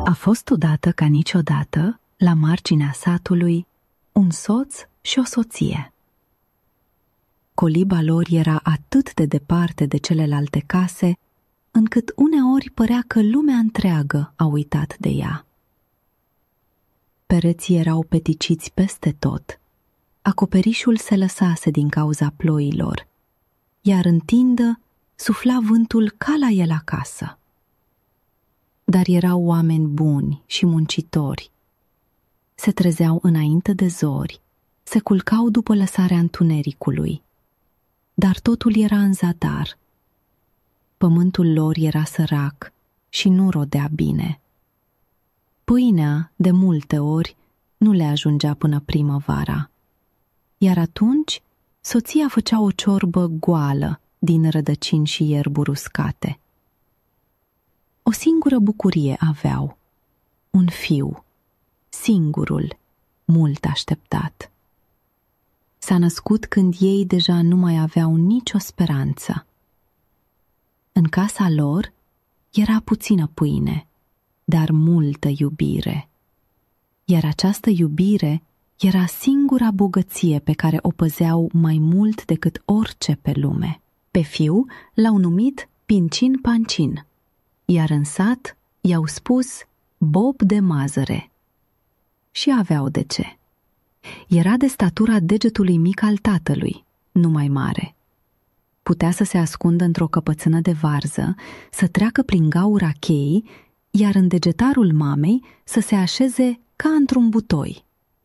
A fost odată ca niciodată, la marginea satului, un soț și o soție. Coliba lor era atât de departe de celelalte case, încât uneori părea că lumea întreagă a uitat de ea. Pereții erau peticiți peste tot, acoperișul se lăsase din cauza ploilor, iar în tindă sufla vântul ca la el acasă. Dar erau oameni buni și muncitori. Se trezeau înainte de zori, se culcau după lăsarea întunericului. Dar totul era în zadar. Pământul lor era sărac și nu rodea bine. Pâinea, de multe ori, nu le ajungea până primăvara. Iar atunci, soția făcea o ciorbă goală din rădăcini și ierburi uscate. O singură bucurie aveau, un fiu, singurul, mult așteptat. S-a născut când ei deja nu mai aveau nicio speranță. În casa lor era puțină pâine, dar multă iubire. Iar această iubire era singura bogăție pe care o păzeau mai mult decât orice pe lume. Pe fiu l-au numit Pincin Pancin, iar în sat i-au spus Bob de Mazăre. Și aveau de ce. Era de statura degetului mic al tatălui, nu mai mare. Putea să se ascundă într-o căpățână de varză, să treacă prin gaura cheii, iar în degetarul mamei să se așeze ca într-un butoi.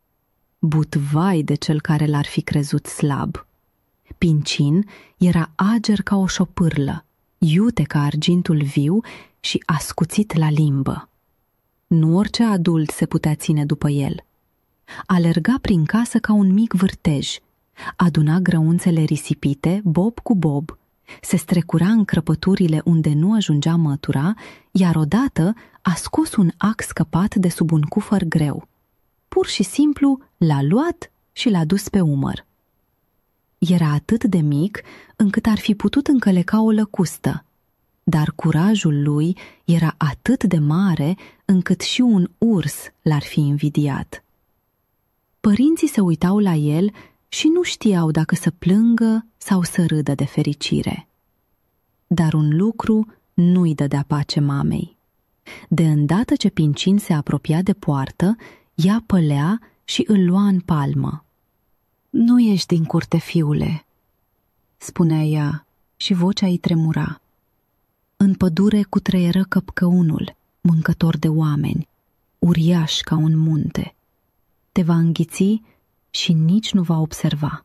Butvai de cel care l-ar fi crezut slab. Pincin era ager ca o șopârlă, iute ca argintul viu și ascuțit la limbă. Nu orice adult se putea ține după el. Alerga prin casă ca un mic vârtej, aduna grăunțele risipite, bob cu bob, se strecura în crăpăturile unde nu ajungea mătura, iar odată a scos un ac scăpat de sub un cufăr greu. Pur și simplu l-a luat și l-a dus pe umăr. Era atât de mic încât ar fi putut încăleca o lăcustă, dar curajul lui era atât de mare încât și un urs l-ar fi invidiat. Părinții se uitau la el și nu știau dacă să plângă sau să râdă de fericire. Dar un lucru nu-i dădea pace mamei. De îndată ce Pincin se apropia de poartă, ea pălea și îl lua în palmă. "Nu ești din curte, fiule," spunea ea și vocea îi tremura. În pădure cutreieră căpcăunul, mâncător de oameni, uriaș ca un munte. Te va înghiți și nici nu va observa.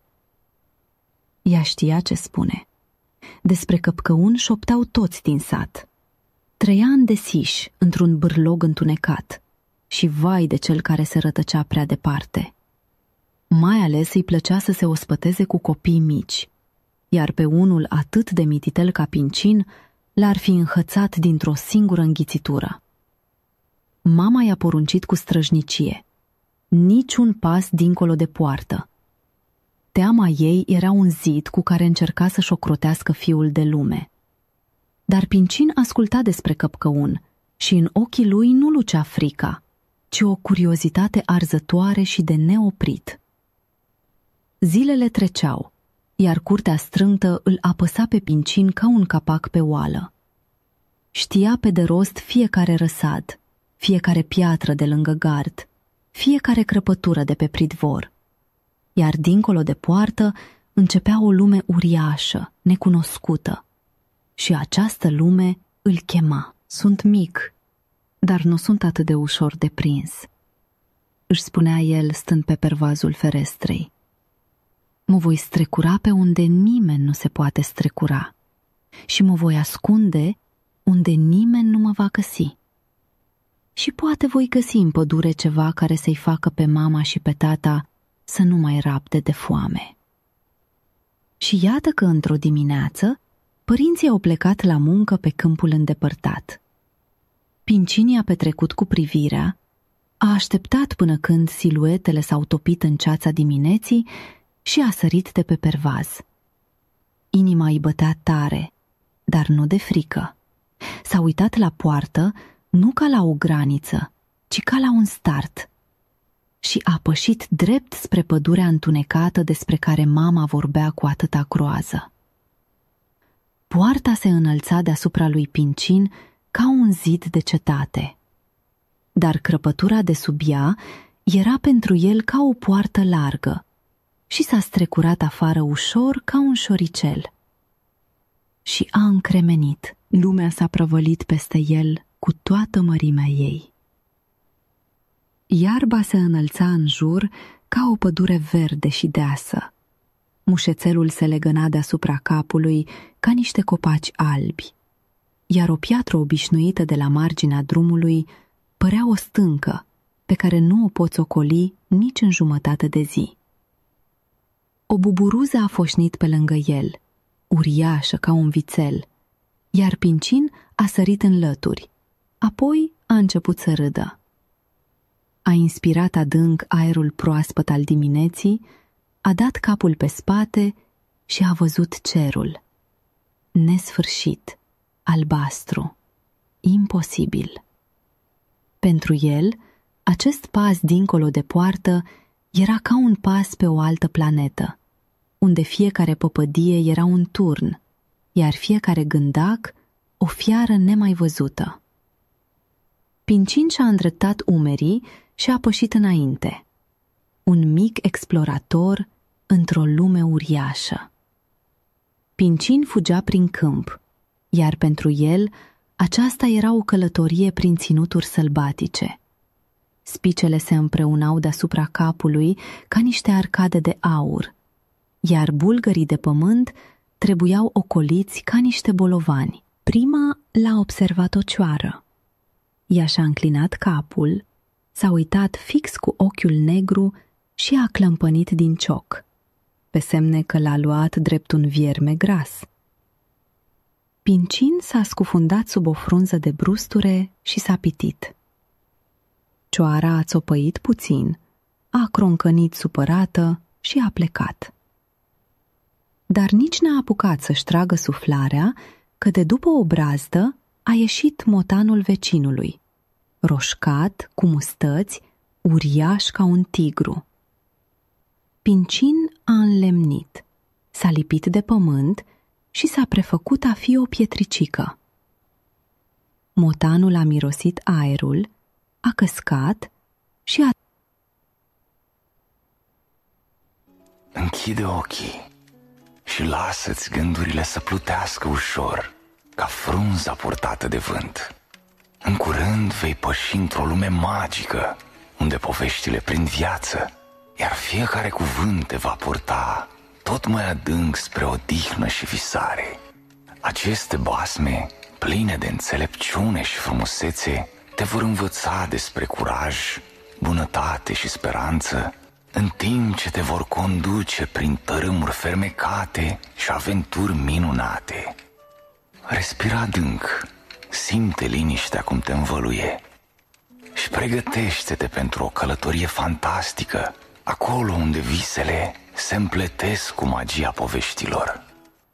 Ea știa ce spune. Despre căpcăun șopteau toți din sat. Trăia îndesiș într-un bârlog întunecat și vai de cel care se rătăcea prea departe. Mai ales îi plăcea să se ospăteze cu copii mici, iar pe unul atât de mititel ca Pincin l-ar fi înhățat dintr-o singură înghițitură. Mama i-a poruncit cu străjnicie: niciun pas dincolo de poartă. Teama ei era un zid cu care încerca să-și ocrotească fiul de lume. Dar Pincin asculta despre căpcăun și în ochii lui nu lucea frica, ci o curiozitate arzătoare și de neoprit. Zilele treceau, iar curtea strâmtă îl apăsa pe Pincin ca un capac pe oală. Știa pe de rost fiecare răsad, fiecare piatră de lângă gard, fiecare crăpătură de pe pridvor. Iar dincolo de poartă începea o lume uriașă, necunoscută. Și această lume îl chema: "Sunt mic, dar nu sunt atât de ușor de prins," își spunea el stând pe pervazul ferestrei. "Mă voi strecura pe unde nimeni nu se poate strecura și mă voi ascunde unde nimeni nu mă va găsi. Și poate voi găsi în pădure ceva care să-i facă pe mama și pe tata să nu mai rabde de foame." Și iată că într-o dimineață părinții au plecat la muncă pe câmpul îndepărtat. Pincin a petrecut cu privirea, a așteptat până când siluetele s-au topit în ceața dimineții și a sărit de pe pervaz. Inima îi bătea tare, dar nu de frică. S-a uitat la poartă, nu ca la o graniță, ci ca la un start, și a pășit drept spre pădurea întunecată despre care mama vorbea cu atâta groază. Poarta se înălța deasupra lui Pincin ca un zid de cetate, dar crăpătura de sub ea era pentru el ca o poartă largă și s-a strecurat afară ușor ca un șoricel. Și a încremenit, lumea s-a prăvălit peste el cu toată mărimea ei. Iarba se înălța în jur ca o pădure verde și deasă. Mușețelul se legăna deasupra capului ca niște copaci albi, iar o piatră obișnuită de la marginea drumului părea o stâncă pe care nu o poți ocoli nici în jumătate de zi. O buburuză a foșnit pe lângă el, uriașă ca un vițel, iar Pincin a sărit în lături, apoi a început să râdă. A inspirat adânc aerul proaspăt al dimineții, a dat capul pe spate și a văzut cerul. Nesfârșit, albastru, imposibil. Pentru el, acest pas dincolo de poartă era ca un pas pe o altă planetă, unde fiecare păpădie era un turn, iar fiecare gândac o fiară nemai văzută. Pincin și-a îndreptat umerii și a pășit înainte, un mic explorator într-o lume uriașă. Pincin fugea prin câmp, iar pentru el aceasta era o călătorie prin ținuturi sălbatice. Spicele se împreunau deasupra capului ca niște arcade de aur, iar bulgării de pământ trebuiau ocoliți ca niște bolovani. Prima l-a observat o cioară. Ea și-a înclinat capul, s-a uitat fix cu ochiul negru și a clămpănit din cioc, pe semne că l-a luat drept un vierme gras. Pincin s-a scufundat sub o frunză de brusture și s-a pitit. Cioara a țopăit puțin, a croncănit supărată și a plecat. Dar nici n-a apucat să-și tragă suflarea, că de după o brazdă a ieșit motanul vecinului, roșcat, cu mustăți, uriaș ca un tigru. Pincin a înlemnit, s-a lipit de pământ și s-a prefăcut a fi o pietricică. Motanul a mirosit aerul, a căscat și a... Închide ochii și lasă-ți gândurile să plutească ușor, ca frunza purtată de vânt. În curând vei păși într-o lume magică, unde poveștile prind viață, iar fiecare cuvânt te va purta tot mai adânc spre odihnă și visare. Aceste basme, pline de înțelepciune și frumusețe, te vor învăța despre curaj, bunătate și speranță, în timp ce te vor conduce prin tărâmuri fermecate și aventuri minunate. Respira adânc, simte liniștea cum te învăluie și pregătește-te pentru o călătorie fantastică, acolo unde visele se împletesc cu magia poveștilor.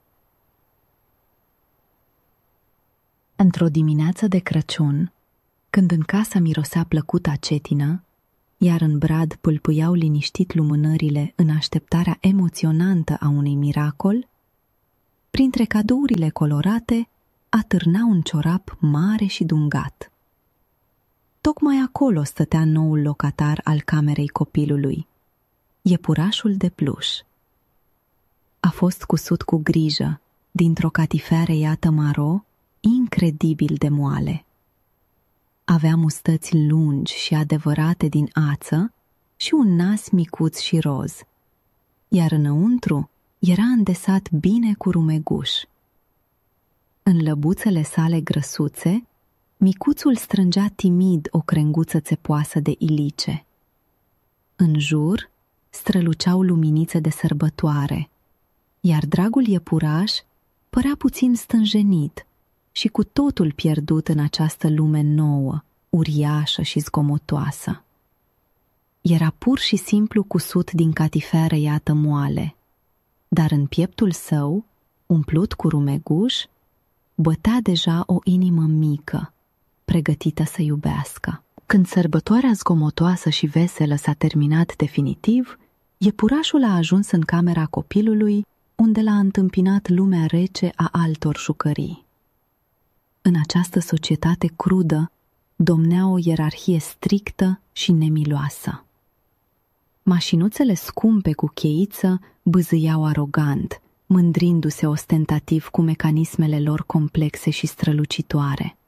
Într-o dimineață de Crăciun, când în casă mirosea plăcuta cetină, iar în brad pâlpâiau liniștit lumânările în așteptarea emoționantă a unui miracol, printre cadourile colorate atârna un ciorap mare și dungat. Tocmai acolo stătea noul locatar al camerei copilului, iepurașul de pluș. A fost cusut cu grijă dintr-o catifea reiată maro, incredibil de moale. Avea mustăți lungi și adevărate din ață și un nas micuț și roz, iar înăuntru era îndesat bine cu rumeguș. În lăbuțele sale grăsuțe, micuțul strângea timid o crenguță țepoasă de ilice. În jur străluceau luminițe de sărbătoare, iar dragul iepuraș părea puțin stânjenit și cu totul pierdut în această lume nouă, uriașă și zgomotoasă. Era pur și simplu cusut din catifea răiată moale, dar în pieptul său, umplut cu rumeguș, bătea deja o inimă mică, pregătită să iubească. Când sărbătoarea zgomotoasă și veselă s-a terminat definitiv, iepurașul a ajuns în camera copilului, unde l-a întâmpinat lumea rece a altor jucării. În această societate crudă domnea o ierarhie strictă și nemiloasă. Mașinuțele scumpe cu cheiță bâzâiau arogant, mândrindu-se ostentativ cu mecanismele lor complexe și strălucitoare.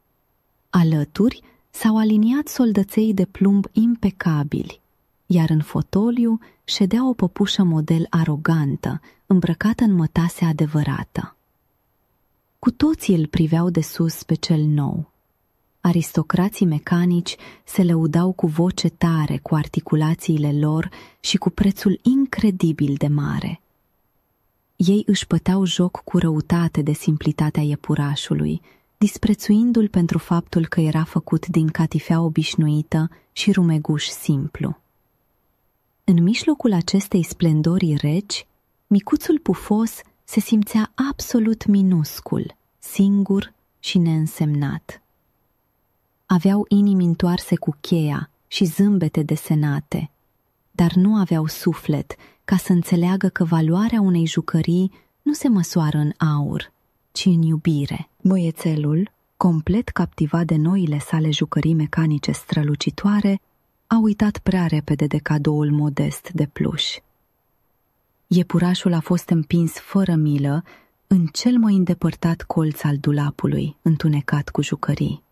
Alături s-au aliniat soldăței de plumb impecabili, iar în fotoliu ședea o păpușă model arogantă, îmbrăcată în mătase adevărată. Cu toții îl priveau de sus pe cel nou. Aristocrații mecanici se lăudau cu voce tare cu articulațiile lor și cu prețul incredibil de mare. Ei își băteau joc cu răutate de simplitatea iepurașului, disprețuindu-l pentru faptul că era făcut din catifea obișnuită și rumeguș simplu. În mijlocul acestei splendorii reci, micuțul pufos se simțea absolut minuscul, singur și neînsemnat. Aveau inimi întoarse cu cheia și zâmbete desenate, dar nu aveau suflet ca să înțeleagă că valoarea unei jucării nu se măsoară în aur, ci în iubire. Băiețelul, complet captivat de noile sale jucării mecanice strălucitoare, a uitat prea repede de cadoul modest de pluș. Iepurașul a fost împins fără milă în cel mai îndepărtat colț al dulapului, întunecat cu jucării.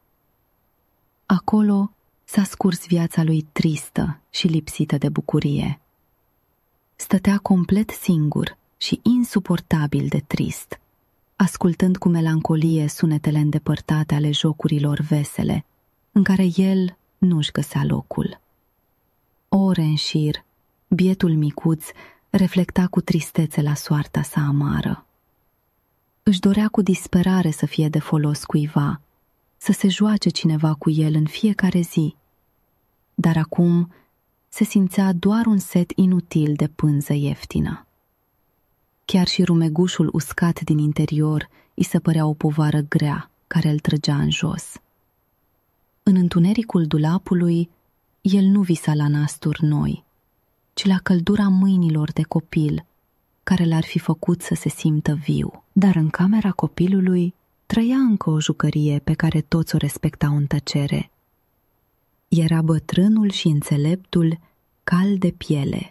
Acolo s-a scurs viața lui tristă și lipsită de bucurie. Stătea complet singur și insuportabil de trist, ascultând cu melancolie sunetele îndepărtate ale jocurilor vesele, în care el nu-și găsea locul. Ore în șir, bietul micuț reflecta cu tristețe la soarta sa amară. Își dorea cu disperare să fie de folos cuiva, să se joace cineva cu el în fiecare zi, dar acum se simțea doar un set inutil de pânză ieftină. Chiar și rumegușul uscat din interior îi se părea o povară grea care îl trăgea în jos. În întunericul dulapului, el nu visa la nasturi noi, ci la căldura mâinilor de copil, care l-ar fi făcut să se simtă viu. Dar în camera copilului trăia încă o jucărie pe care toți o respectau în tăcere. Era bătrânul și înțeleptul Cal de Piele.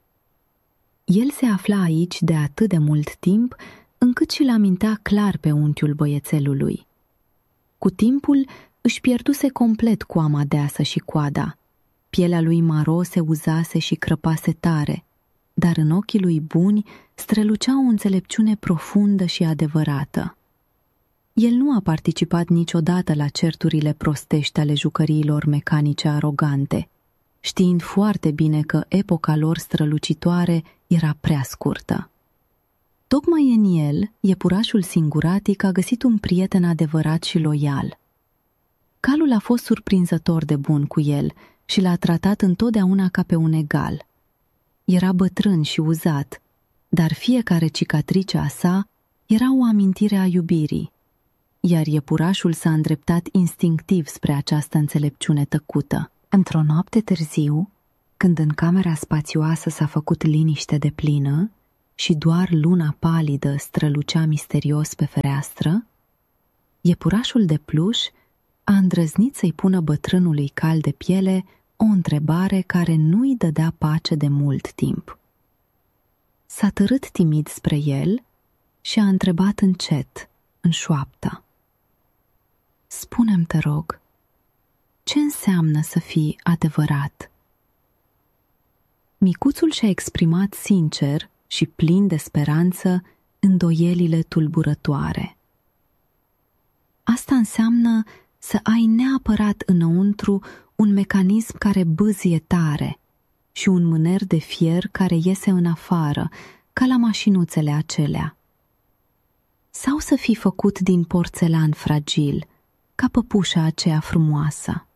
El se afla aici de atât de mult timp, încât și-l amintea clar pe unchiul băiețelului. Cu timpul își pierduse complet coama deasă și coada. Pielea lui maro se uzase și crăpase tare, dar în ochii lui buni strălucea o înțelepciune profundă și adevărată. El nu a participat niciodată la certurile prostești ale jucăriilor mecanice arogante, știind foarte bine că epoca lor strălucitoare era prea scurtă. Tocmai în el, iepurașul singuratic a găsit un prieten adevărat și loial. Calul a fost surprinzător de bun cu el și l-a tratat întotdeauna ca pe un egal. Era bătrân și uzat, dar fiecare cicatrice a sa era o amintire a iubirii, iar iepurașul s-a îndreptat instinctiv spre această înțelepciune tăcută. Într-o noapte târziu, când în camera spațioasă s-a făcut liniște deplină și doar luna palidă strălucea misterios pe fereastră, iepurașul de pluș a îndrăznit să-i pună bătrânului Cal de Piele o întrebare care nu-i dădea pace de mult timp. S-a târât timid spre el și a întrebat încet, în șoaptă: "Spune-mi, te rog, ce înseamnă să fii adevărat?" Micuțul și-a exprimat sincer și plin de speranță îndoielile tulburătoare. Asta înseamnă să ai neapărat înăuntru un mecanism care bâzie tare și un mâner de fier care iese în afară, ca la mașinuțele acelea. Sau să fii făcut din porțelan fragil, ca păpușa aceea frumoasă.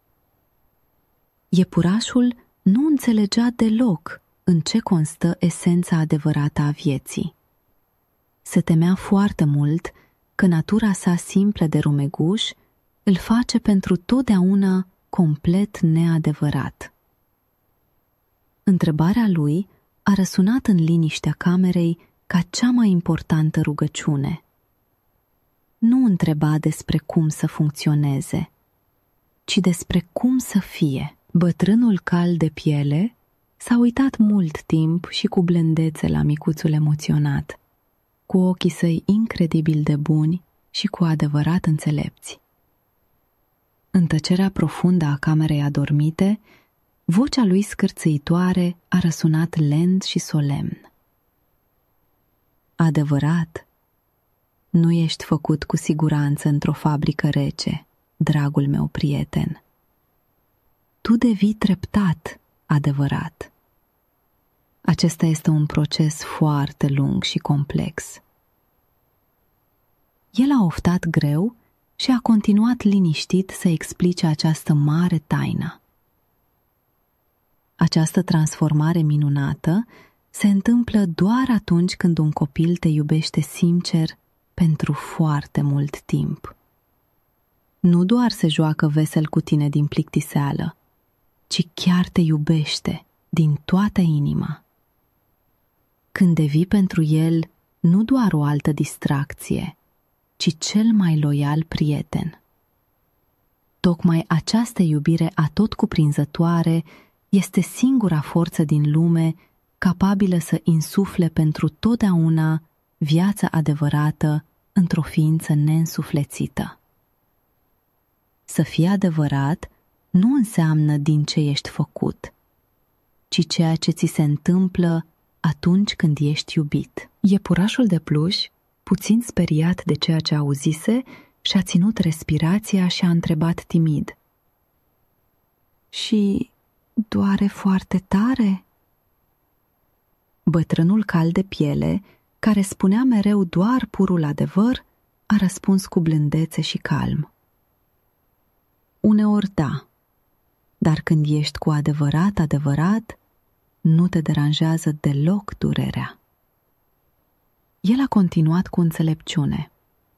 Iepurașul nu înțelegea deloc în ce constă esența adevărată a vieții. Se temea foarte mult că natura sa simplă de rumeguș îl face pentru totdeauna complet neadevărat. Întrebarea lui a răsunat în liniștea camerei ca cea mai importantă rugăciune. Nu întreba despre cum să funcționeze, ci despre cum să fie. Bătrânul cal de piele s-a uitat mult timp și cu blândețe la micuțul emoționat, cu ochii săi incredibil de buni și cu adevărat înțelepți. În tăcerea profundă a camerei adormite, vocea lui scârțâitoare a răsunat lent și solemn. Adevărat, nu ești făcut cu siguranță într-o fabrică rece, dragul meu prieten. Tu devii treptat adevărat. Acesta este un proces foarte lung și complex. El a oftat greu și a continuat liniștit să explice această mare taină. Această transformare minunată se întâmplă doar atunci când un copil te iubește sincer pentru foarte mult timp. Nu doar se joacă vesel cu tine din plictiseală, ci chiar te iubește din toată inima. Când devii pentru el nu doar o altă distracție, ci cel mai loial prieten. Tocmai această iubire atotcuprinzătoare este singura forță din lume capabilă să insufle pentru totdeauna viața adevărată într-o ființă neînsuflețită. Să fii adevărat nu înseamnă din ce ești făcut, ci ceea ce ți se întâmplă atunci când ești iubit. Iepurașul de pluș, puțin speriat de ceea ce auzise, și-a ținut respirația și a întrebat timid: Și doare foarte tare? Bătrânul cal de piele, care spunea mereu doar purul adevăr, a răspuns cu blândețe și calm: Uneori da, dar când ești cu adevărat, nu te deranjează deloc durerea. El a continuat cu înțelepciune: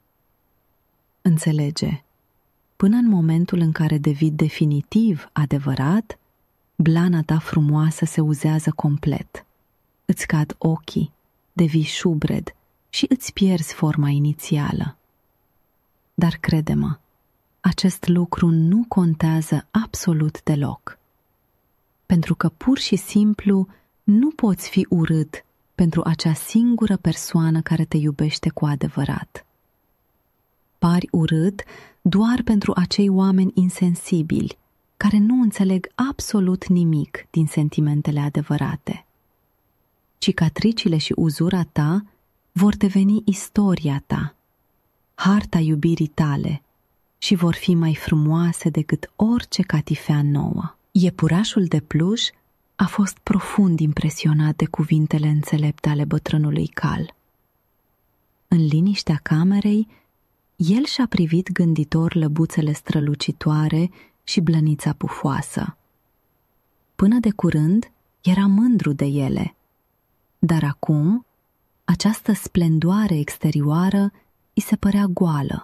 Înțelege, până în momentul în care devii definitiv adevărat, blana ta frumoasă se uzează complet. Îți cad ochii, devii șubred și îți pierzi forma inițială. Dar crede-mă, acest lucru nu contează absolut deloc, pentru că pur și simplu nu poți fi urât pentru acea singură persoană care te iubește cu adevărat. Pari urât doar pentru acei oameni insensibili, care nu înțeleg absolut nimic din sentimentele adevărate. Cicatricile și uzura ta vor deveni istoria ta, harta iubirii tale, și vor fi mai frumoase decât orice catifea nouă. Iepurașul de pluș a fost profund impresionat de cuvintele înțelepte ale bătrânului cal. În liniștea camerei, el și-a privit gânditor lăbuțele strălucitoare și blănița pufoasă. Până de curând era mândru de ele, dar acum această splendoare exterioară îi se părea goală.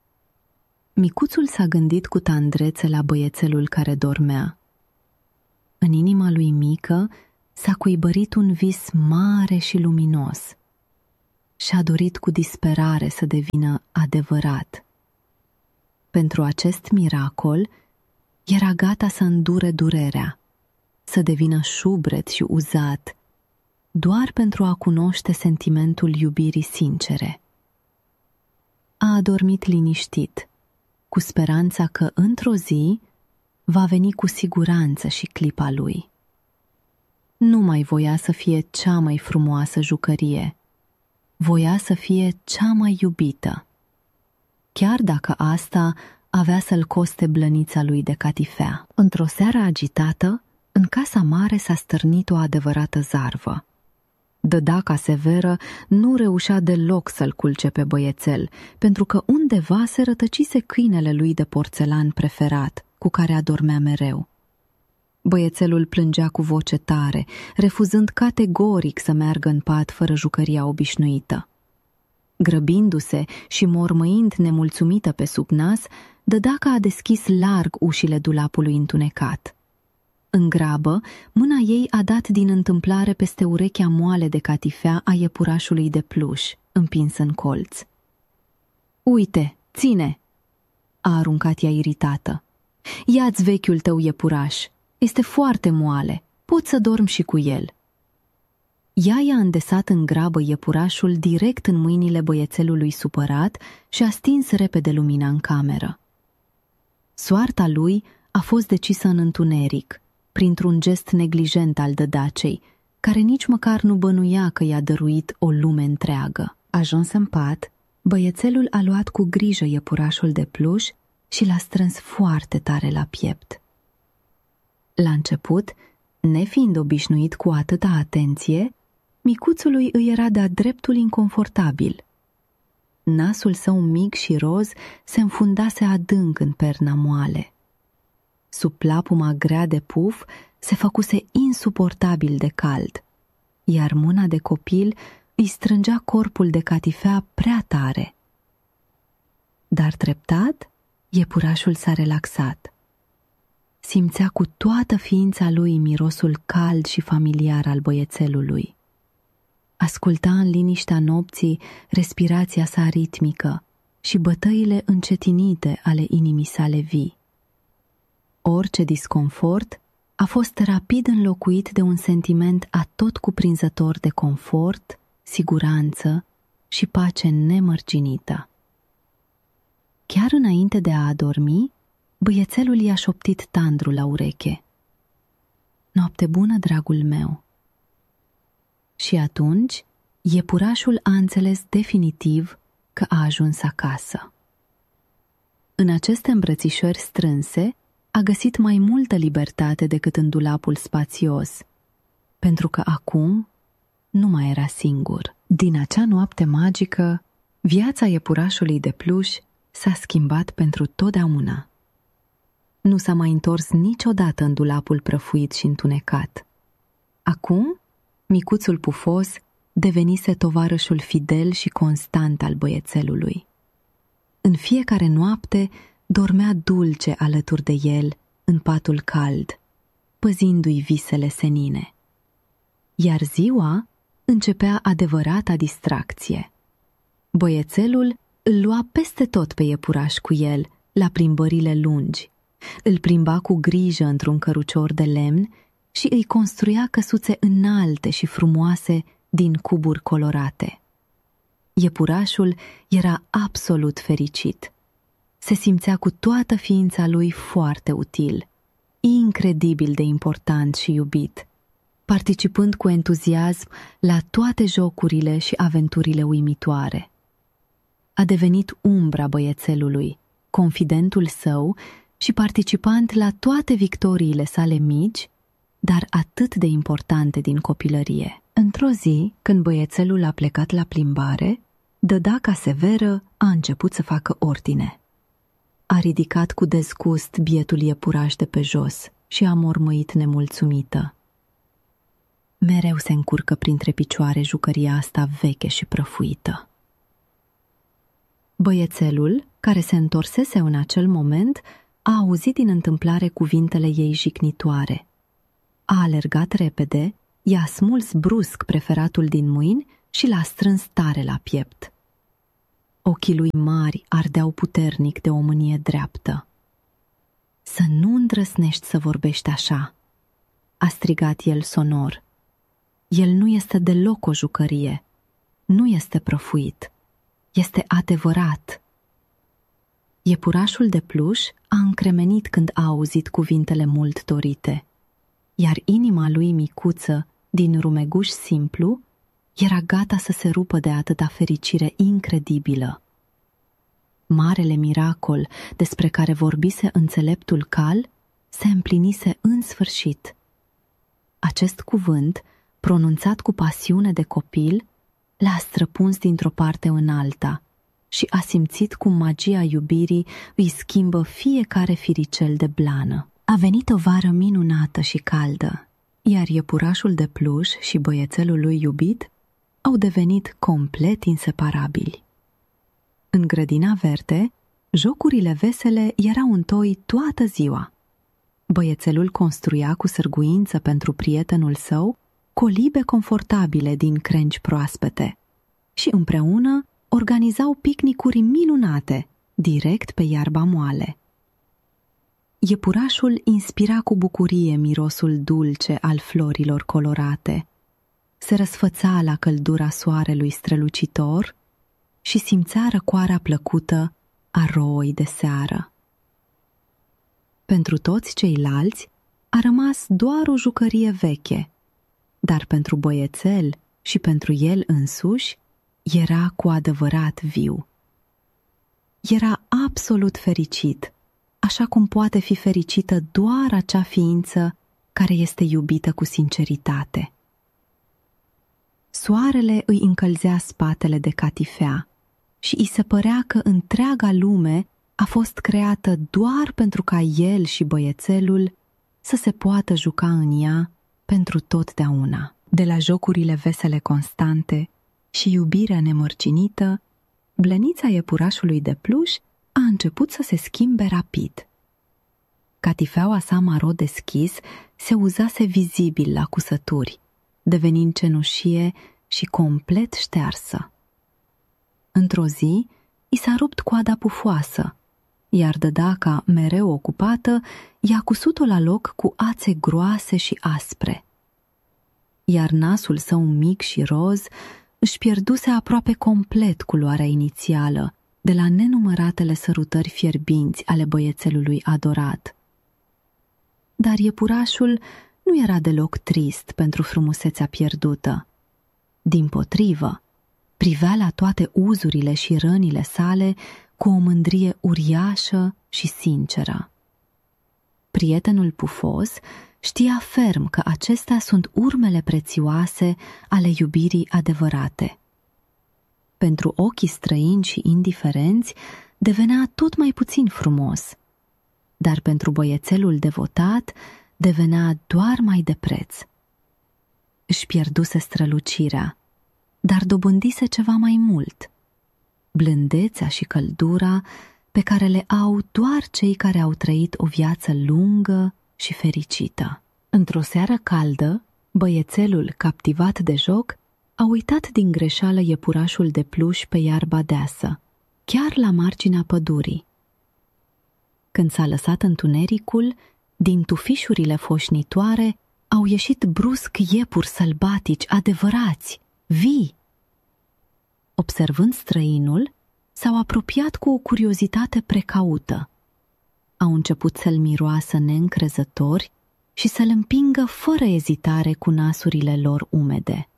Micuțul s-a gândit cu tandrețe la băiețelul care dormea. În inima lui mică s-a cuibărit un vis mare și luminos. Și-a dorit cu disperare să devină adevărat. Pentru acest miracol, era gata să îndure durerea, să devină șubred și uzat, doar pentru a cunoaște sentimentul iubirii sincere. A adormit liniștit, cu speranța că într-o zi va veni cu siguranță și clipa lui. Nu mai voia să fie cea mai frumoasă jucărie, voia să fie cea mai iubită, chiar dacă asta avea să-l coste blănița lui de catifea. Într-o seară agitată, în casa mare s-a stârnit o adevărată zarvă. Dădaca severă nu reușea deloc să-l culce pe băiețel, pentru că undeva se rătăcise câinele lui de porțelan preferat, cu care adormea mereu. Băiețelul plângea cu voce tare, refuzând categoric să meargă în pat fără jucăria obișnuită. Grăbindu-se și mormăind nemulțumită pe sub nas, Dădaca a deschis larg ușile dulapului întunecat. În grabă, mâna ei a dat din întâmplare peste urechea moale de catifea a iepurașului de pluș, împins în colț. Uite, ține!" a aruncat ea iritată. Ia-ți vechiul tău iepuraș, este foarte moale, poți să dormi și cu el." Ea i-a îndesat în grabă iepurașul direct în mâinile băiețelului supărat și a stins repede lumina în cameră. Soarta lui a fost decisă în întuneric, printr-un gest neglijent al dădacei, care nici măcar nu bănuia că i-a dăruit o lume întreagă. Ajuns în pat, băiețelul a luat cu grijă iepurașul de pluș și l-a strâns foarte tare la piept. La început, nefiind obișnuit cu atâta atenție, micuțului îi era de-a dreptul inconfortabil. Nasul său mic și roz se înfundase adânc în perna moale. Sub plapuma grea de puf se făcuse insuportabil de cald, iar mâna de copil îi strângea corpul de catifea prea tare. Dar treptat, iepurașul s-a relaxat. Simțea cu toată ființa lui mirosul cald și familiar al băiețelului. Asculta în liniștea nopții respirația sa ritmică și bătăile încetinite ale inimii sale vii. Orice disconfort a fost rapid înlocuit de un sentiment atotcuprinzător de confort, siguranță și pace nemărginită. Chiar înainte de a adormi, băiețelul i-a șoptit tandru la ureche. Noapte bună, dragul meu! Și atunci, iepurașul a înțeles definitiv că a ajuns acasă. În aceste îmbrățișări strânse, a găsit mai multă libertate decât în dulapul spațios, pentru că acum nu mai era singur. Din acea noapte magică, viața iepurașului de pluș s-a schimbat pentru totdeauna. Nu s-a mai întors niciodată în dulapul prăfuit și întunecat. Acum, micuțul pufos devenise tovarășul fidel și constant al băiețelului. În fiecare noapte dormea dulce alături de el în patul cald, păzindu-i visele senine. Iar ziua începea adevărata distracție. Băiețelul îl lua peste tot pe iepuraș cu el, la plimbările lungi, îl plimba cu grijă într-un cărucior de lemn și îi construia căsuțe înalte și frumoase din cuburi colorate. Iepurașul era absolut fericit. Se simțea cu toată ființa lui foarte util, incredibil de important și iubit, participând cu entuziasm la toate jocurile și aventurile uimitoare. A devenit umbra băiețelului, confidentul său și participant la toate victoriile sale mici, dar atât de importante din copilărie. Într-o zi, când băiețelul a plecat la plimbare, dădaca severă a început să facă ordine. A ridicat cu dezgust bietul iepuraș de pe jos și a mormăit nemulțumită. Mereu se încurcă printre picioare jucăria asta veche și prăfuită. Băiețelul, care se întorsese în acel moment, a auzit din întâmplare cuvintele ei jignitoare. A alergat repede, i-a smuls brusc preferatul din mâini și l-a strâns tare la piept. Ochii lui mari ardeau puternic de o mânie dreaptă. Să nu îndrăsnești să vorbești așa, a strigat el sonor. El nu este deloc o jucărie, nu este prăfuit, este adevărat. Iepurașul de pluș a încremenit când a auzit cuvintele mult dorite, iar inima lui micuță, din rumeguș simplu, era gata să se rupă de atâta fericire incredibilă. Marele miracol despre care vorbise înțeleptul cal se împlinise în sfârșit. Acest cuvânt, pronunțat cu pasiune de copil, l-a străpuns dintr-o parte în alta și a simțit cum magia iubirii îi schimbă fiecare firicel de blană. A venit o vară minunată și caldă, iar iepurașul de pluș și băiețelul lui iubit au devenit complet inseparabili. În grădina verde, Jocurile vesele erau întoi toată ziua. Băiețelul construia cu sârguință pentru prietenul său colibe confortabile din crengi proaspete și împreună organizau picnicuri minunate direct pe iarba moale. Iepurașul inspira cu bucurie mirosul dulce al florilor colorate, se răsfăța la căldura soarelui strălucitor și simțea răcoarea plăcută a roii de seară. Pentru toți ceilalți a rămas doar o jucărie veche, dar pentru băiețel și pentru el însuși era cu adevărat viu. Era absolut fericit, așa cum poate fi fericită doar acea ființă care este iubită cu sinceritate. Soarele îi încălzea spatele de catifea și îi se părea că întreaga lume a fost creată doar pentru ca el și băiețelul să se poată juca în ea pentru totdeauna. De la jocurile vesele constante și iubirea nemărcinită, blănița iepurașului de pluș a început să se schimbe rapid. Catifeaua sa maro deschis se uzase vizibil la cusături, devenind cenușie și complet ștearsă. Într-o zi, i s-a rupt coada pufoasă, iar dădaca, mereu ocupată, i-a cusut-o la loc cu ațe groase și aspre. Iar nasul său mic și roz își pierduse aproape complet culoarea inițială de la nenumăratele sărutări fierbinți ale băiețelului adorat. Dar iepurașul nu era deloc trist pentru frumusețea pierdută. Dimpotrivă, privea la toate uzurile și rănile sale cu o mândrie uriașă și sinceră. Prietenul pufos știa ferm că acestea sunt urmele prețioase ale iubirii adevărate. Pentru ochii străini și indiferenți devenea tot mai puțin frumos, dar pentru băiețelul devotat devenea doar mai de preț. Își pierduse strălucirea, dar dobândise ceva mai mult: blândețea și căldura pe care le au doar cei care au trăit o viață lungă și fericită. Într-o seară caldă, băiețelul, captivat de joc, a uitat din greșeală iepurașul de pluș pe iarba deasă, chiar la marginea pădurii. Când s-a lăsat întunericul, din tufișurile foșnitoare au ieșit brusc iepuri sălbatici adevărați, vii. Observând străinul, s-au apropiat cu o curiozitate precaută. Au început să-l miroasă neîncrezători și să-l împingă fără ezitare cu nasurile lor umede.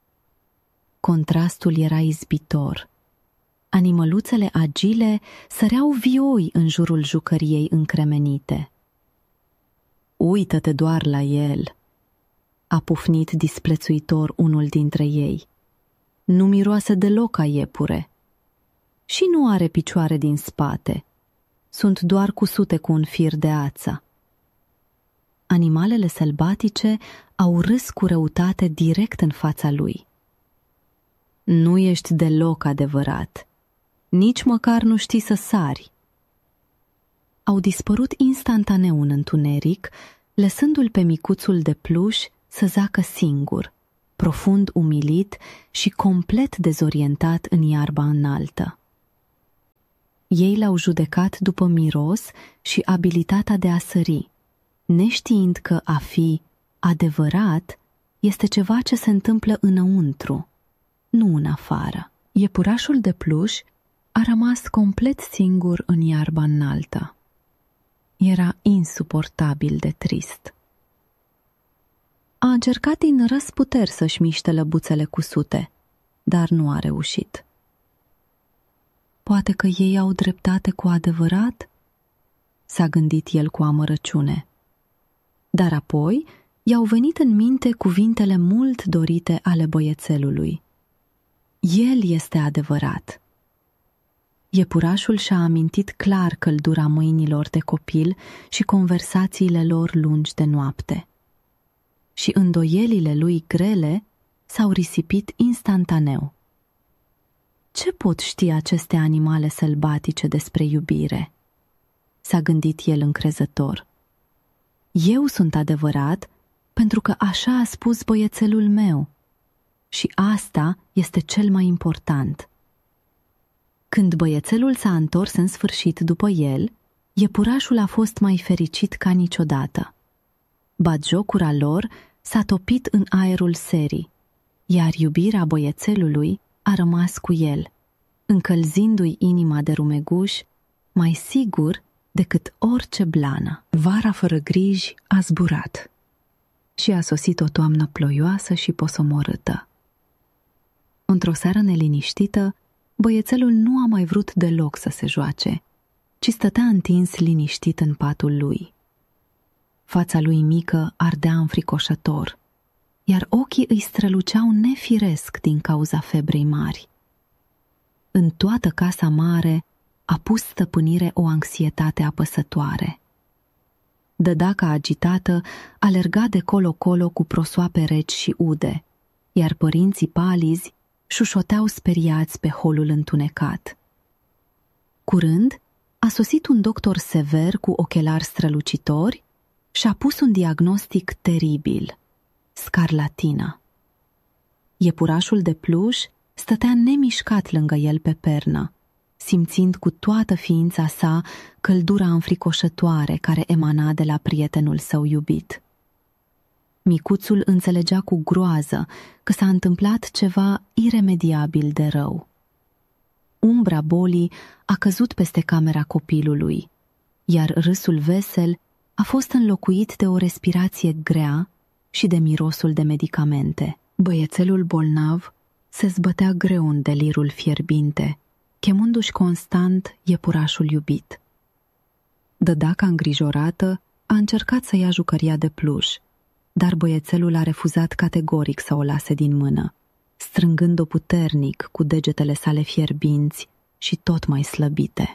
Contrastul era izbitor. Animăluțele agile săreau vioi în jurul jucăriei încremenite. "Uită-te doar la el!" a pufnit disprețuitor unul dintre ei. "Nu miroase deloc a iepure. Și nu are picioare din spate. Sunt doar cusute cu un fir de ață." Animalele sălbatice au râs cu răutate direct în fața lui. "Nu ești deloc adevărat. Nici măcar nu știi să sari." Au dispărut instantaneu în întuneric, lăsându-l pe micuțul de pluș să zacă singur, profund umilit și complet dezorientat în iarba înaltă. Ei l-au judecat după miros și abilitatea de a sări, neștiind că a fi adevărat este ceva ce se întâmplă înăuntru, nu în afară. Iepurașul de pluș a rămas complet singur în iarba înaltă. Era insuportabil de trist. A încercat din răsputeri să-și miște lăbuțele cusute, dar nu a reușit. Poate că ei au dreptate cu adevărat? S-a gândit el cu amărăciune. Dar apoi i-au venit în minte cuvintele mult dorite ale băiețelului. El este adevărat. Iepurașul și-a amintit clar căldura mâinilor de copil și conversațiile lor lungi de noapte. Și îndoielile lui grele s-au risipit instantaneu. Ce pot ști aceste animale sălbatice despre iubire? S-a gândit el încrezător. Eu sunt adevărat pentru că așa a spus băiețelul meu. Și asta este cel mai important. Când băiețelul s-a întors în sfârșit după el, iepurașul a fost mai fericit ca niciodată. Batjocura lor s-a topit în aerul serii, iar iubirea băiețelului a rămas cu el, încălzindu-i inima de rumeguș mai sigur decât orice blană. Vara fără griji a zburat și a sosit o toamnă ploioasă și posomorâtă. Într-o seară neliniștită, băiețelul nu a mai vrut deloc să se joace, ci stătea întins liniștit în patul lui. Fața lui mică ardea înfricoșător, iar ochii îi străluceau nefiresc din cauza febrei mari. În toată casa mare a pus stăpânire o anxietate apăsătoare. Dădaca agitată alerga de colo-colo cu prosoape reci și ude, iar părinții palizi șușoteau speriați pe holul întunecat. Curând a sosit un doctor sever cu ochelari strălucitori și a pus un diagnostic teribil: scarlatină. Iepurașul de pluș stătea nemișcat lângă el pe pernă, simțind cu toată ființa sa căldura înfricoșătoare care emana de la prietenul său iubit. Micuțul înțelegea cu groază că s-a întâmplat ceva iremediabil de rău. Umbra bolii a căzut peste camera copilului, iar râsul vesel a fost înlocuit de o respirație grea și de mirosul de medicamente. Băiețelul bolnav se zbătea greu în delirul fierbinte, chemându-și constant iepurașul iubit. Dădaca îngrijorată a încercat să ia jucăria de pluș, dar băiețelul a refuzat categoric să o lase din mână, strângând-o puternic cu degetele sale fierbinți și tot mai slăbite.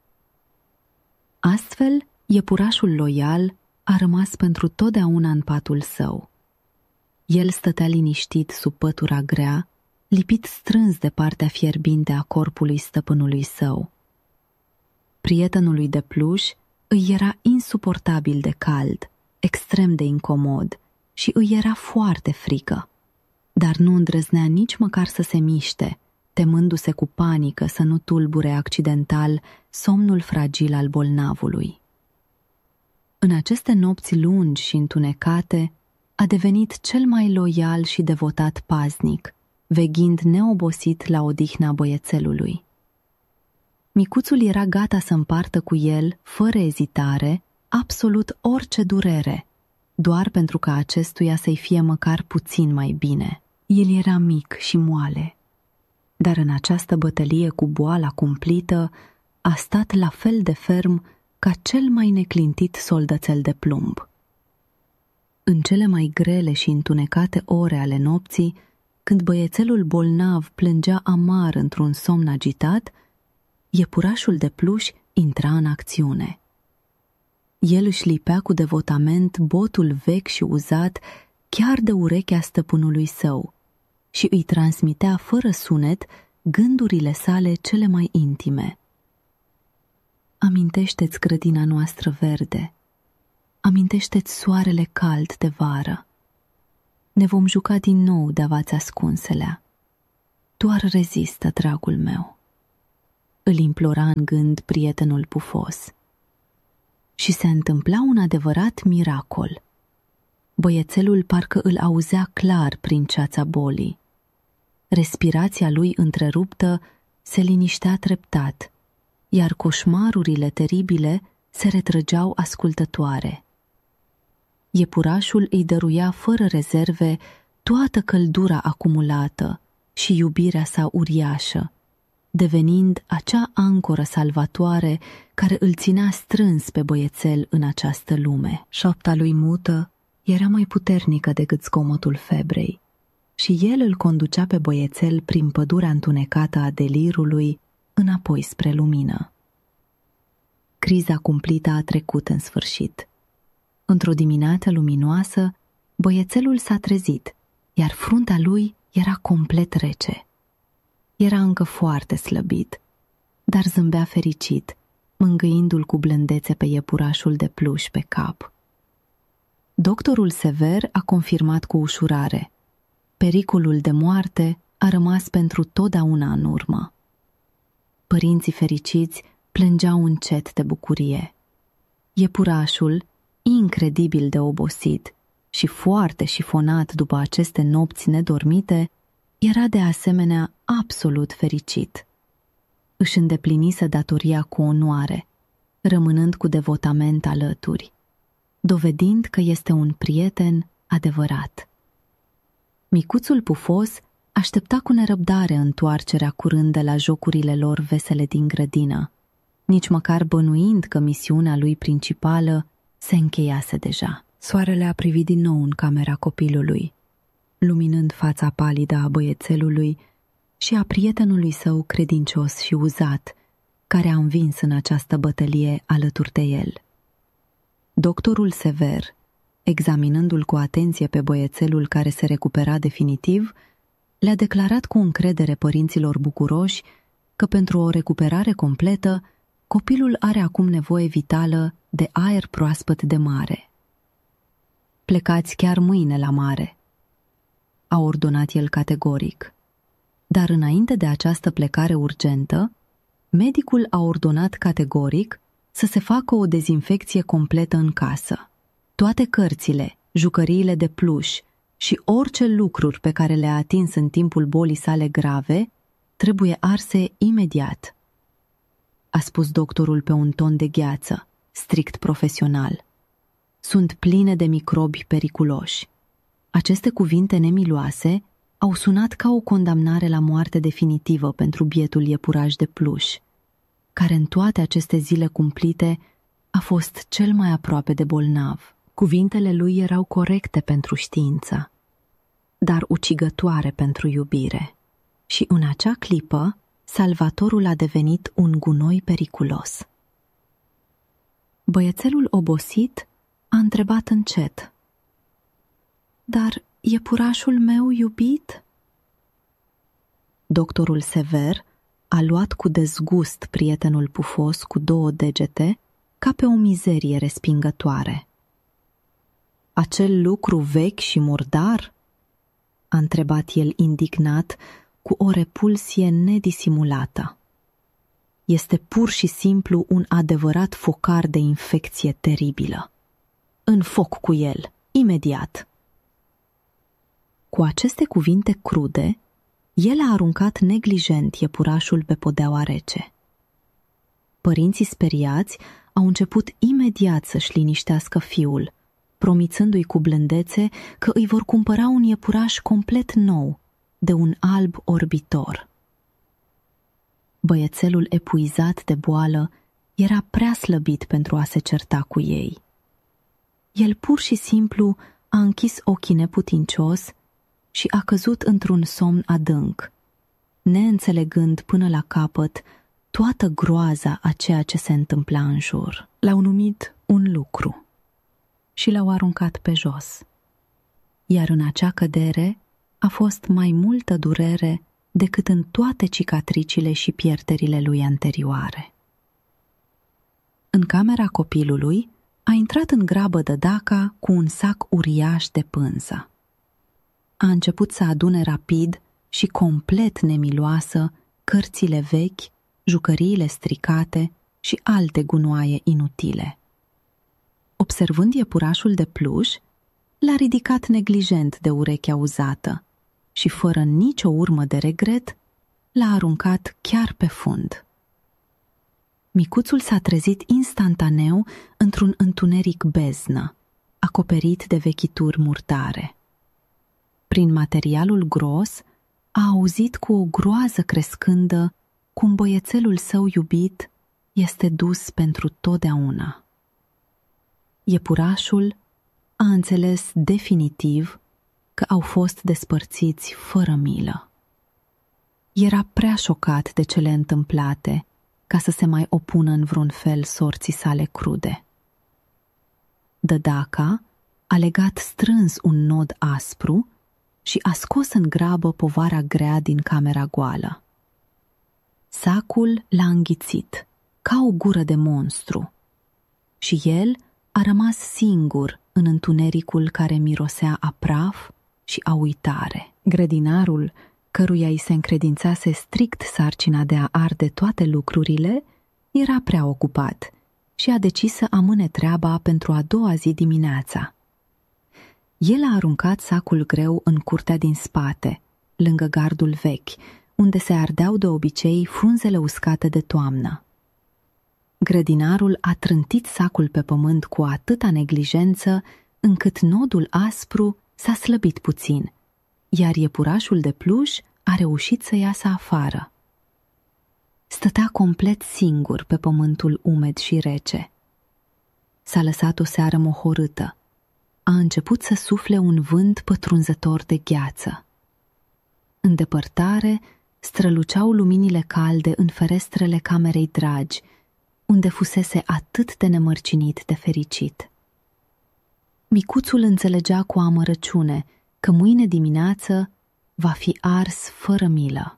Astfel, iepurașul loial a rămas pentru totdeauna în patul său. El stătea liniștit sub pătura grea, lipit strâns de partea fierbinte a corpului stăpânului său. Prietenului de pluș îi era insuportabil de cald, extrem de incomod și îi era foarte frică, dar nu îndrăznea nici măcar să se miște, temându-se cu panică să nu tulbure accidental somnul fragil al bolnavului. În aceste nopți lungi și întunecate, a devenit cel mai loial și devotat paznic, veghind neobosit la odihna băiețelului. Micuțul era gata să împartă cu el, fără ezitare, absolut orice durere, doar pentru ca acestuia să-i fie măcar puțin mai bine. El era mic și moale, dar în această bătălie cu boala cumplită a stat la fel de ferm ca cel mai neclintit soldățel de plumb. În cele mai grele și întunecate ore ale nopții, când băiețelul bolnav plângea amar într-un somn agitat, iepurașul de pluș intra în acțiune. El își lipea cu devotament botul vechi și uzat chiar de urechea stăpânului său și îi transmitea fără sunet gândurile sale cele mai intime. Amintește-ți grădina noastră verde, amintește-ți soarele cald de vară. Ne vom juca din nou de avați ascunselea. Doar rezistă, dragul meu, îl implora în gând prietenul pufos. Și se întâmpla un adevărat miracol. Băiețelul parcă îl auzea clar prin ceața bolii. Respirația lui întreruptă se liniștea treptat, iar coșmarurile teribile se retrăgeau ascultătoare. Iepurașul îi dăruia fără rezerve toată căldura acumulată și iubirea sa uriașă, devenind acea ancoră salvatoare care îl ținea strâns pe băiețel în această lume. Șoapta lui mută era mai puternică decât zgomotul febrei și el îl conducea pe băiețel prin pădurea întunecată a delirului înapoi spre lumină. Criza cumplită a trecut în sfârșit. Într-o dimineață luminoasă, băiețelul s-a trezit, iar fruntea lui era complet rece. Era încă foarte slăbit, dar zâmbea fericit, mângâindu-l cu blândețe pe iepurașul de pluș pe cap. Doctorul Sever a confirmat cu ușurare: pericolul de moarte a rămas pentru totdeauna în urmă. Părinții fericiți plângeau încet de bucurie. Iepurașul, incredibil de obosit și foarte șifonat după aceste nopți nedormite, era de asemenea absolut fericit. Își îndeplinise datoria cu onoare, rămânând cu devotament alături, dovedind că este un prieten adevărat. Micuțul pufos aștepta cu nerăbdare întoarcerea curând de la jocurile lor vesele din grădină, nici măcar bănuind că misiunea lui principală se încheiase deja. Soarele a privit din nou în camera copilului, luminând fața palidă a băiețelului și a prietenului său credincios și uzat, care a învins în această bătălie alături de el. Doctorul Sever, examinându-l cu atenție pe băiețelul care se recupera definitiv, le-a declarat cu încredere părinților bucuroși că pentru o recuperare completă, copilul are acum nevoie vitală de aer proaspăt de mare. Plecați chiar mâine la mare, a ordonat el categoric. Dar înainte de această plecare urgentă, medicul a ordonat categoric să se facă o dezinfecție completă în casă. Toate cărțile, jucăriile de pluș și orice lucruri pe care le-a atins în timpul bolii sale grave trebuie arse imediat, a spus doctorul pe un ton de gheață, strict profesional. Sunt pline de microbi periculoși. Aceste cuvinte nemiloase au sunat ca o condamnare la moarte definitivă pentru bietul iepuraș de pluș, care în toate aceste zile cumplite a fost cel mai aproape de bolnav. Cuvintele lui erau corecte pentru știință, dar ucigătoare pentru iubire. Și în acea clipă, salvatorul a devenit un gunoi periculos. Băiețelul obosit a întrebat încet: dar iepurașul meu iubit? Doctorul Sever a luat cu dezgust prietenul pufos cu 2 degete ca pe o mizerie respingătoare. Acel lucru vechi și murdar? A întrebat el indignat, cu o repulsie nedisimulată. Este pur și simplu un adevărat focar de infecție teribilă. În foc cu el, imediat! Cu aceste cuvinte crude, el a aruncat neglijent iepurașul pe podeaua rece. Părinții speriați au început imediat să-și liniștească fiul, promițându-i cu blândețe că îi vor cumpăra un iepuraș complet nou, de un alb orbitor. Băiețelul epuizat de boală era prea slăbit pentru a se certa cu ei. El pur și simplu a închis ochii neputincios și a căzut într-un somn adânc, neînțelegând până la capăt toată groaza a ceea ce se întâmpla în jur. L-au numit un lucru și l-au aruncat pe jos, iar în acea cădere a fost mai multă durere decât în toate cicatricile și pierderile lui anterioare. În camera copilului a intrat în grabă Dădaca cu un sac uriaș de pânză. A început să adune rapid și complet nemiloasă cărțile vechi, jucăriile stricate și alte gunoaie inutile. Observând iepurașul de pluș, l-a ridicat neglijent de urechea uzată și, fără nicio urmă de regret, l-a aruncat chiar pe fund. Micuțul s-a trezit instantaneu într-un întuneric beznă, acoperit de vechituri murdare. Prin materialul gros, a auzit cu o groază crescândă cum băiețelul său iubit este dus pentru totdeauna. Iepurașul a înțeles definitiv că au fost despărțiți fără milă. Era prea șocat de cele întâmplate ca să se mai opună în vreun fel sorții sale crude. Dădaca a legat strâns un nod aspru și a scos în grabă povara grea din camera goală. Sacul l-a înghițit, ca o gură de monstru, și el a rămas singur în întunericul care mirosea a praf și a uitare. Grădinarul, căruia îi se încredințase strict sarcina de a arde toate lucrurile, era prea ocupat și a decis să amâne treaba pentru a doua zi dimineața. El a aruncat sacul greu în curtea din spate, lângă gardul vechi, unde se ardeau de obicei frunzele uscate de toamnă. Grădinarul a trântit sacul pe pământ cu atâta neglijență, încât nodul aspru s-a slăbit puțin, iar iepurașul de pluș a reușit să iasă afară. Stătea complet singur pe pământul umed și rece. S-a lăsat o seară mohorâtă. A început să sufle un vânt pătrunzător de gheață. În depărtare străluceau luminile calde în ferestrele camerei dragi, unde fusese atât de nemărcinit de fericit. Micuțul înțelegea cu amărăciune că mâine dimineață va fi ars fără milă.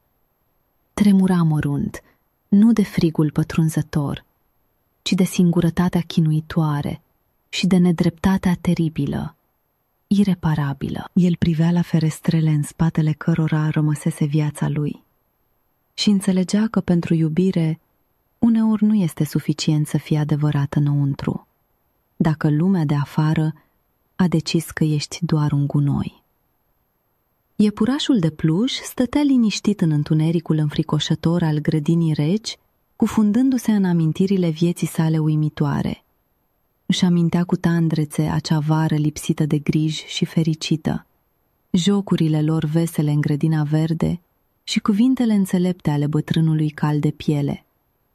Tremura mărunt, nu de frigul pătrunzător, ci de singurătatea chinuitoare și de nedreptatea teribilă, ireparabilă. El privea la ferestrele în spatele cărora rămăsese viața lui și înțelegea că pentru iubire uneori nu este suficient să fie adevărată înăuntru, dacă lumea de afară a decis că ești doar un gunoi. Iepurașul de pluș stătea liniștit în întunericul înfricoșător al grădinii reci, cufundându-se în amintirile vieții sale uimitoare. Își amintea cu tandrețe acea vară lipsită de griji și fericită, jocurile lor vesele în grădina verde și cuvintele înțelepte ale bătrânului cal de piele.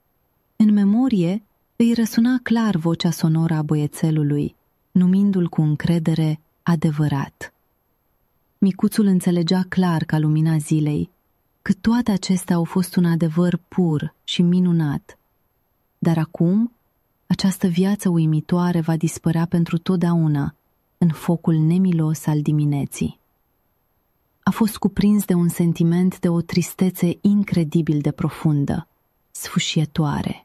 În memorie îi răsuna clar vocea sonoră a băiețelului, numindu-l cu încredere adevărat. Micuțul înțelegea clar ca lumina zilei că toate acestea au fost un adevăr pur și minunat. Dar acum, această viață uimitoare va dispărea pentru totdeauna în focul nemilos al dimineții. A fost cuprins de un sentiment de o tristețe incredibil de profundă, sfâșietoare.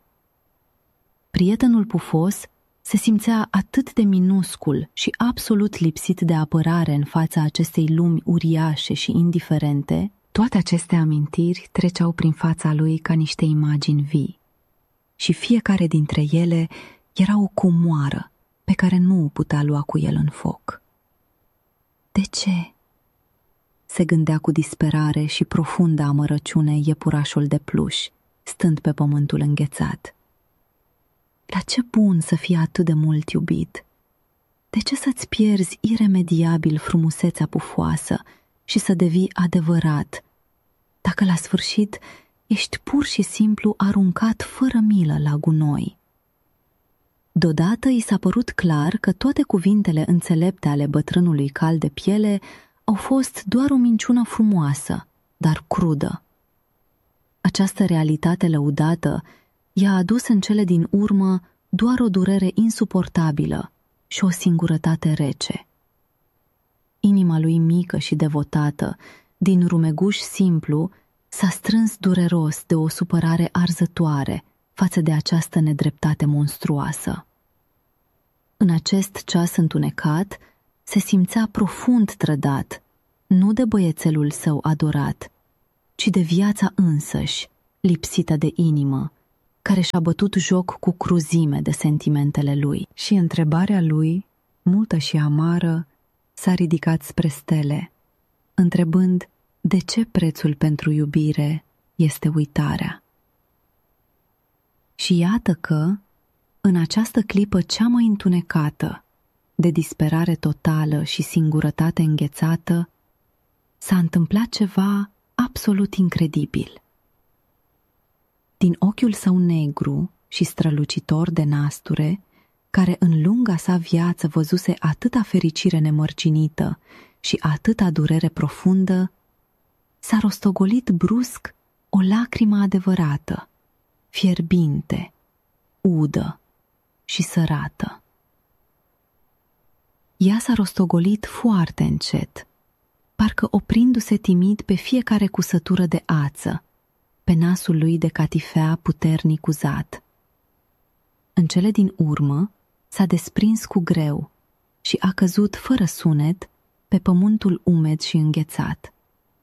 Prietenul pufos se simțea atât de minuscul și absolut lipsit de apărare în fața acestei lumi uriașe și indiferente. Toate aceste amintiri treceau prin fața lui ca niște imagini vii și fiecare dintre ele era o comoară pe care nu o putea lua cu el în foc. De ce? Se gândea cu disperare și profundă amărăciune iepurașul de pluș, stând pe pământul înghețat. La ce bun să fii atât de mult iubit? De ce să-ți pierzi iremediabil frumusețea pufoasă și să devii adevărat, dacă la sfârșit ești pur și simplu aruncat fără milă la gunoi? Deodată i s-a părut clar că toate cuvintele înțelepte ale bătrânului cal de piele au fost doar o minciună frumoasă, dar crudă. Această realitate lăudată i-a adus în cele din urmă doar o durere insuportabilă și o singurătate rece. Inima lui mică și devotată, din rumeguș simplu, s-a strâns dureros de o supărare arzătoare față de această nedreptate monstruoasă. În acest ceas întunecat, se simțea profund trădat, nu de băiețelul său adorat, ci de viața însăși, lipsită de inimă, care și-a bătut joc cu cruzime de sentimentele lui. Și întrebarea lui, multă și amară, s-a ridicat spre stele, întrebând de ce prețul pentru iubire este uitarea. Și iată că, în această clipă cea mai întunecată, de disperare totală și singurătate înghețată, s-a întâmplat ceva absolut incredibil. Din ochiul său negru și strălucitor de nasture, care în lunga sa viață văzuse atâta fericire nemărginită și atâta durere profundă, s-a rostogolit brusc o lacrimă adevărată, fierbinte, udă și sărată. Ea s-a rostogolit foarte încet, parcă oprindu-se timid pe fiecare cusătură de ață, pe nasul lui de catifea puternic uzat. În cele din urmă s-a desprins cu greu și a căzut fără sunet pe pământul umed și înghețat.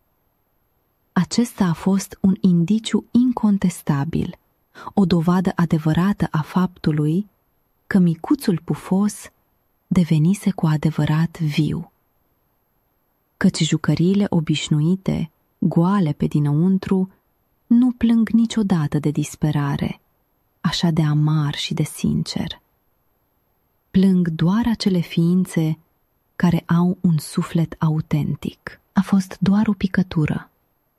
Acesta a fost un indiciu incontestabil, o dovadă adevărată a faptului că micuțul pufos devenise cu adevărat viu. Căci jucăriile obișnuite, goale pe dinăuntru, nu plâng niciodată de disperare, așa de amar și de sincer. Plâng doar acele ființe care au un suflet autentic. A fost doar o picătură,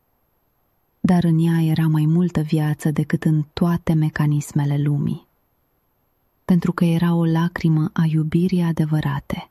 dar în ea era mai multă viață decât în toate mecanismele lumii, pentru că era o lacrimă a iubirii adevărate.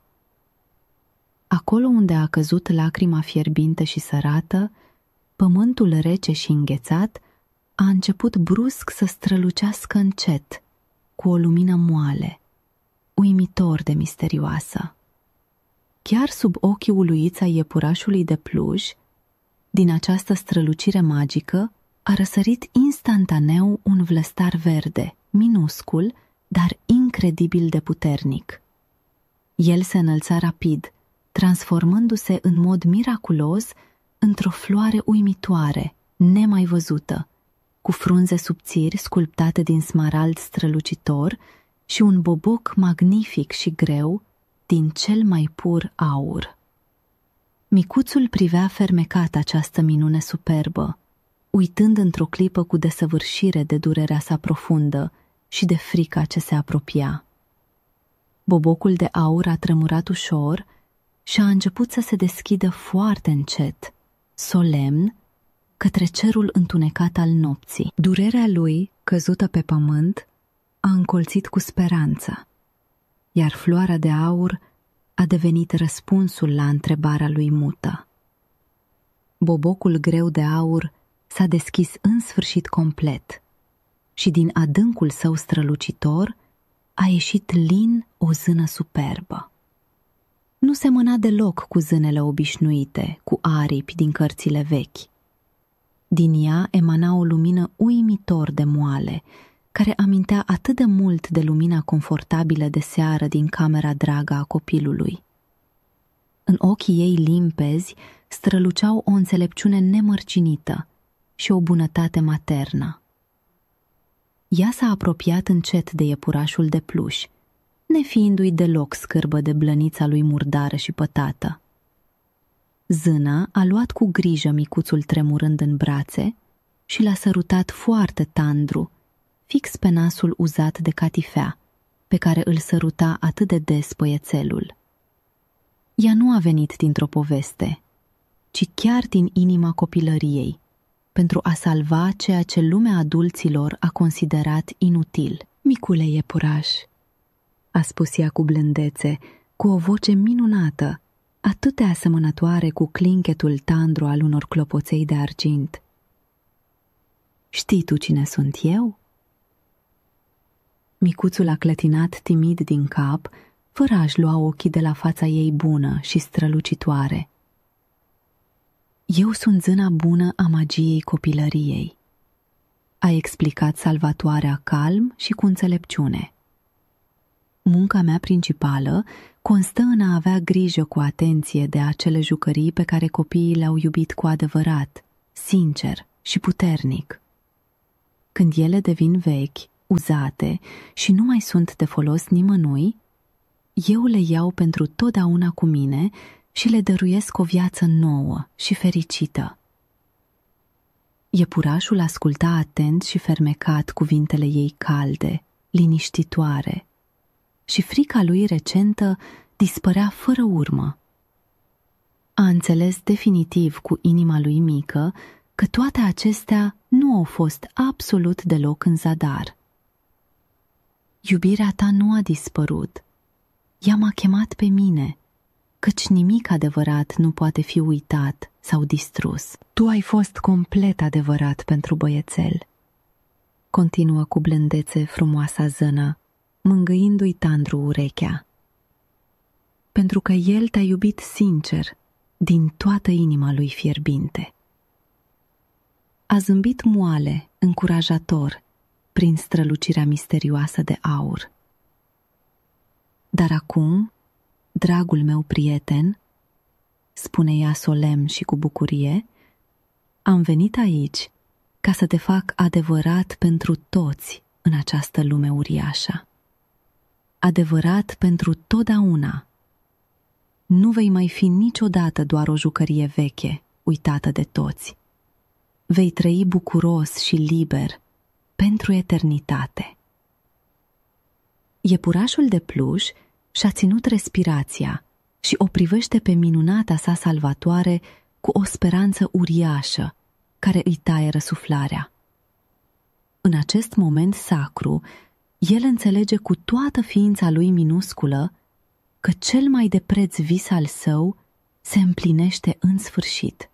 Acolo unde a căzut lacrima fierbinte și sărată, pământul rece și înghețat a început brusc să strălucească încet, cu o lumină moale, uimitor de misterioasă. Chiar sub ochii uluiți ai iepurașului de pluș, din această strălucire magică, a răsărit instantaneu un vlăstar verde, minuscul, dar incredibil de puternic. El se înălța rapid, transformându-se în mod miraculos într-o floare uimitoare, nemai văzută, cu frunze subțiri sculptate din smarald strălucitor și un boboc magnific și greu din cel mai pur aur. Micuțul privea fermecat această minune superbă, uitând într-o clipă cu desăvârșire de durerea sa profundă și de frica ce se apropia. Bobocul de aur a tremurat ușor și a început să se deschidă foarte încet, solemn, către cerul întunecat al nopții. Durerea lui, căzută pe pământ, a încolțit cu speranță, iar floarea de aur a devenit răspunsul la întrebarea lui mută. Bobocul greu de aur s-a deschis în sfârșit complet și din adâncul său strălucitor a ieșit lin o zână superbă. Nu semăna deloc cu zânele obișnuite, cu aripi din cărțile vechi. Din ea emana o lumină uimitor de moale, care amintea atât de mult de lumina confortabilă de seară din camera dragă a copilului. În ochii ei limpezi străluceau o înțelepciune nemărginită și o bunătate maternă. Ea s-a apropiat încet de iepurașul de pluș, nefiindu-i deloc scârbă de blănița lui murdară și pătată. Zâna a luat cu grijă micuțul tremurând în brațe și l-a sărutat foarte tandru, fix pe nasul uzat de catifea, pe care îl săruta atât de des băiețelul. Ea nu a venit dintr-o poveste, ci chiar din inima copilăriei, pentru a salva ceea ce lumea adulților a considerat inutil. "Micule iepuraș," a spus ea cu blândețe, cu o voce minunată, atât de asemănătoare cu clinchetul tandru al unor clopoței de argint. "Știi tu cine sunt eu?" Micuțul a clătinat timid din cap, fără a-și lua ochii de la fața ei bună și strălucitoare. "Eu sunt zâna bună a magiei copilăriei," a explicat salvatoarea calm și cu înțelepciune. "Munca mea principală constă în a avea grijă cu atenție de acele jucării pe care copiii le-au iubit cu adevărat, sincer și puternic. Când ele devin vechi, uzate și nu mai sunt de folos nimănui, eu le iau pentru totdeauna cu mine și le dăruiesc o viață nouă și fericită." Iepurașul asculta atent și fermecat cuvintele ei calde, liniștitoare, și frica lui recentă dispărea fără urmă. A înțeles definitiv cu inima lui mică că toate acestea nu au fost absolut deloc în zadar. "Iubirea ta nu a dispărut. Ea m-a chemat pe mine, căci nimic adevărat nu poate fi uitat sau distrus. Tu ai fost complet adevărat pentru băiețel," continuă cu blândețe frumoasa zână, mângâindu-i tandru urechea. "Pentru că el te-a iubit sincer, din toată inima lui fierbinte." a zâmbit moale, încurajator, prin strălucirea misterioasă de aur. Dar acum, dragul meu prieten, spune ea solemn și cu bucurie, am venit aici ca să te fac adevărat pentru toți în această lume uriașă. Adevărat pentru totdeauna. Nu vei mai fi niciodată doar o jucărie veche, uitată de toți. Vei trăi bucuros și liber pentru eternitate. Iepurașul de pluș și-a ținut respirația și o privește pe minunata sa salvatoare cu o speranță uriașă care îi taie răsuflarea. În acest moment sacru, el înțelege cu toată ființa lui minusculă că cel mai de preț vis al său se împlinește în sfârșit.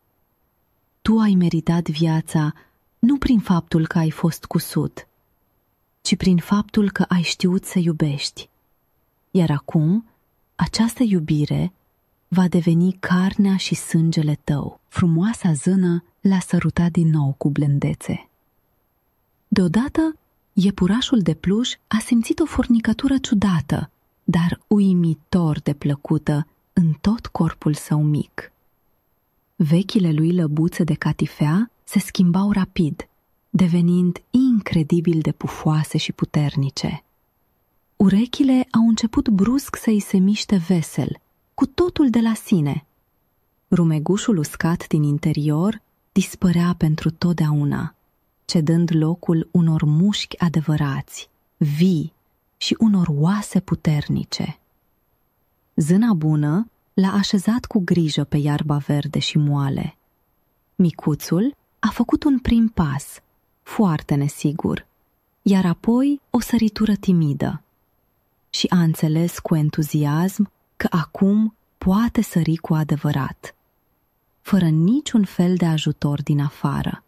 Tu ai meritat viața nu prin faptul că ai fost cusut, ci prin faptul că ai știut să iubești. Iar acum, această iubire va deveni carnea și sângele tău. Frumoasa zână l-a sărutat din nou cu blândețe. Deodată, iepurașul de pluș a simțit o furnicătură ciudată, dar uimitor de plăcută în tot corpul său mic. Vechile lui lăbuțe de catifea se schimbau rapid, devenind incredibil de pufoase și puternice. Urechile au început brusc să-i se miște vesel, cu totul de la sine. Rumegușul uscat din interior dispărea pentru totdeauna, cedând locul unor mușchi adevărați, vii și unor oase puternice. Zâna bună l-a așezat cu grijă pe iarba verde și moale. Micuțul a făcut un prim pas, foarte nesigur, iar apoi o săritură timidă și a înțeles cu entuziasm că acum poate sări cu adevărat, fără niciun fel de ajutor din afară.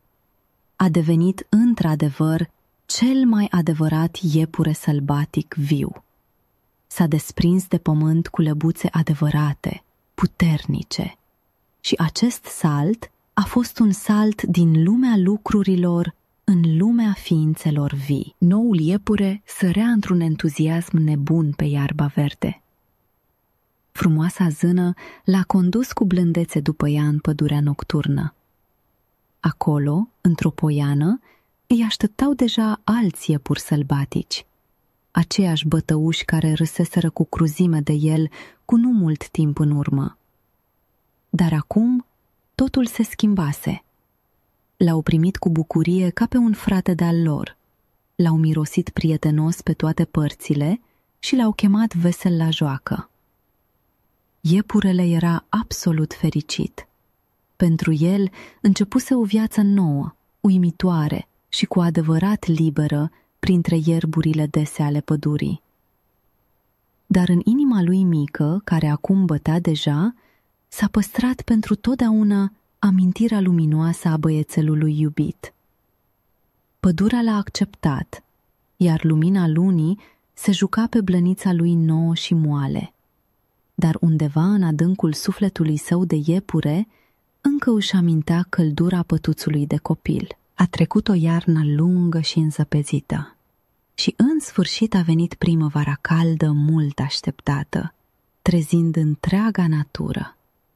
A devenit într-adevăr cel mai adevărat iepure sălbatic viu. S-a desprins de pământ cu lăbuțe adevărate, puternice, și acest salt a fost un salt din lumea lucrurilor în lumea ființelor vii. Noul iepure sărea într-un entuziasm nebun pe iarba verde. Frumoasa zână l-a condus cu blândețe după ea în pădurea nocturnă. Acolo, într-o poiană, îi așteptau deja alți iepuri sălbatici, aceiași bătăuși care râseseră cu cruzime de el cu nu mult timp în urmă. Dar acum totul se schimbase. L-au primit cu bucurie ca pe un frate de-al lor, l-au mirosit prietenos pe toate părțile și l-au chemat vesel la joacă. Iepurele era absolut fericit. Pentru el începuse o viață nouă, uimitoare și cu adevărat liberă printre ierburile dese ale pădurii. Dar în inima lui mică, care acum bătea deja, s-a păstrat pentru totdeauna amintirea luminoasă a băiețelului iubit. Pădurea l-a acceptat, iar lumina lunii se juca pe blănița lui nouă și moale. Dar undeva în adâncul sufletului său de iepure, încă își amintea căldura pătuțului de copil. A trecut o iarnă lungă și înzăpezită. Și în sfârșit a venit primăvara caldă, mult așteptată, trezind întreaga natură.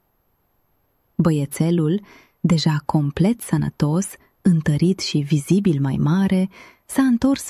Băiețelul, deja complet sănătos, întărit și vizibil mai mare, s-a întors